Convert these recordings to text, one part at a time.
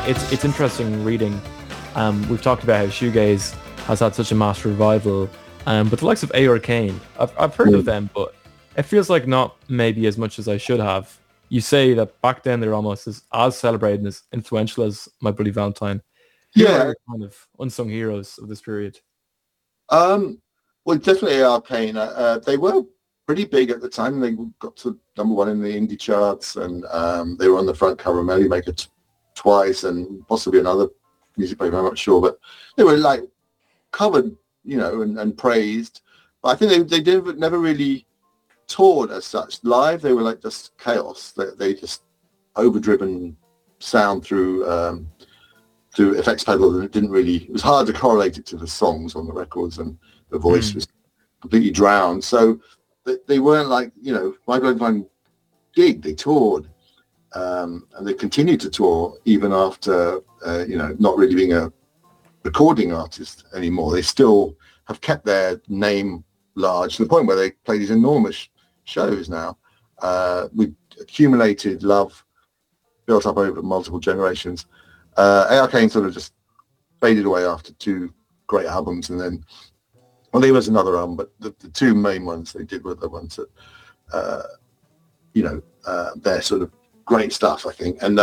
it's interesting reading. We've talked about how shoegaze has had such a mass revival, but the likes of A.R. Kane, I've heard of them, but it feels like not maybe as much as I should have. You say that back then they're almost as celebrated and as influential as My Bloody Valentine. Who are your kind of unsung heroes of this period? Well, definitely A.R. Kane. They were pretty big at the time. They got to number one in the indie charts, and they were on the front cover of Melody Maker twice, and possibly another music paper, I'm not sure. But they were like covered, and praised. But I think they never really toured as such. Live, they were like just chaos. They just overdriven sound through effects pedals, and it was hard to correlate it to the songs on the records, and the voice was completely drowned. So they weren't like, My Bloody Valentine gig, they toured, and they continued to tour even after, not really being a recording artist anymore. They still have kept their name large to the point where they play these enormous shows now, with accumulated love built up over multiple generations. A.R. Kane sort of just faded away after two great albums, and then, there was another album, but the two main ones they did were the ones that, they're sort of great stuff, I think. And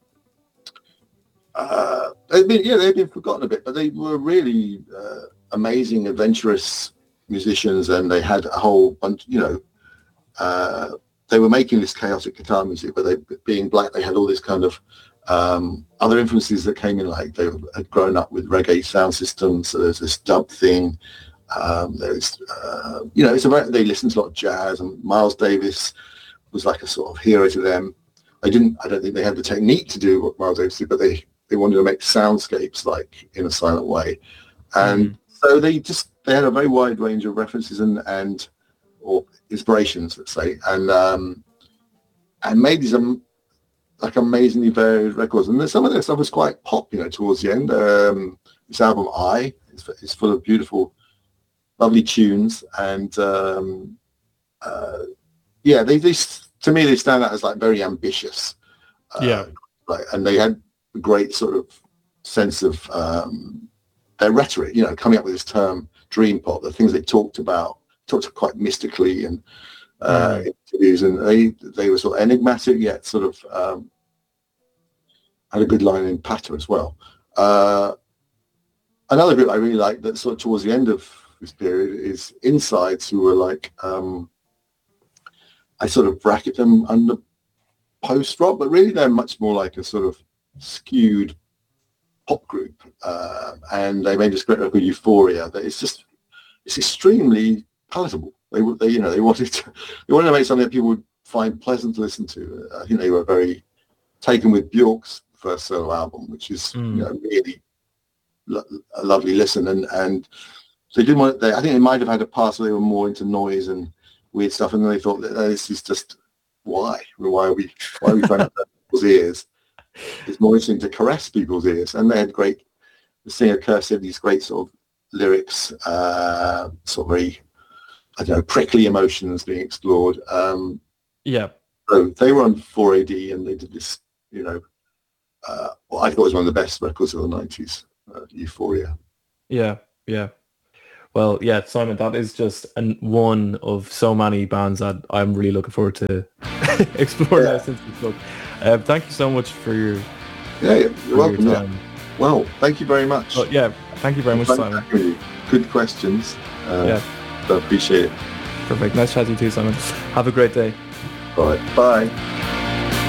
they've been forgotten a bit, but they were really amazing, adventurous musicians, and they had a whole bunch, they were making this chaotic guitar music, but they, being black, they had all this kind of other influences that came in, like they had grown up with reggae sound systems, so there's this dub thing. They listened to a lot of jazz, and Miles Davis was like a sort of hero to them. I don't think they had the technique to do what Miles Davis did, but they wanted to make soundscapes like in a silent way. And so they had a very wide range of references or inspirations, let's say, and made these like amazingly varied records. And some of their stuff was quite pop, towards the end. This album is full of beautiful, lovely tunes, and they to me they stand out as like very ambitious. And they had a great sort of sense of their rhetoric, coming up with this term dream pop, the things they talked quite mystically and interviews, and they were sort of enigmatic yet sort of had a good line in patter as well. Another group I really liked that sort of towards the end of this period is Insides, who were like, I sort of bracket them under post-rock, but really they're much more like a sort of skewed pop group, and they made this great record, Euphoria, that it's extremely palatable. They wanted to make something that people would find pleasant to listen to. I think they were very taken with Bjork's first solo album, which is really a lovely listen, and so I think they might have had a past where they were more into noise and weird stuff, and then they thought that this is just why are we trying to hurt people's ears? It's more interesting to caress people's ears. And they had the singer Kerr said these great sort of lyrics, sort of very, prickly emotions being explored. So they were on 4AD, and they did this, I thought it was one of the best records of the 90s, Euphoria. Yeah. Well, yeah, Simon, that is just one of so many bands that I'm really looking forward to exploring now since this book. Thank you so much for your you're welcome. Your time. Well, thank you very much. Thank you very much, Simon. Good questions. I appreciate it. Perfect. Nice chatting to you, Simon. Have a great day. All right. Bye.